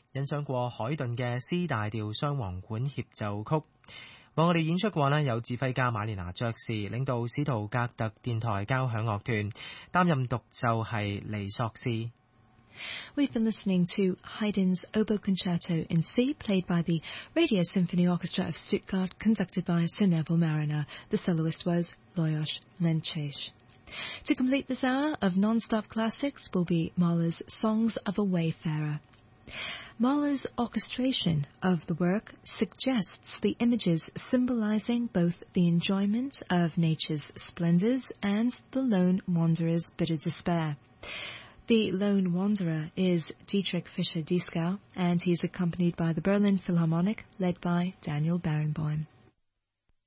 欣賞過海頓嘅 C 大調雙簧管協奏曲。為我哋演出過呢，有指揮家瑪蓮娜爵士領導史圖格特電台交響樂團，擔任獨奏係黎索斯。 We've been listening to Haydn's Oboe Concerto in C, played by the Radio Symphony Orchestra of Stuttgart, conducted by Sir Neville Mariner. The soloist was Lajos Lencsés. To complete this hour of non-stop classics will be Mahler's Songs of a Wayfarer. Mahler's orchestration of the work suggests the images symbolizing both the enjoyment of nature's splendors and the lone wanderer's bitter despair. The lone wanderer is Dietrich Fischer-Dieskau, and he is accompanied by the Berlin Philharmonic, led by Daniel Barenboim.